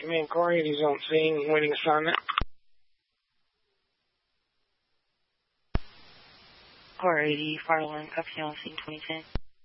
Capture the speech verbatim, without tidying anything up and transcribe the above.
Command Core eighty is on scene, waiting assignment. Core eighty, fire alarm, copy on scene twenty ten.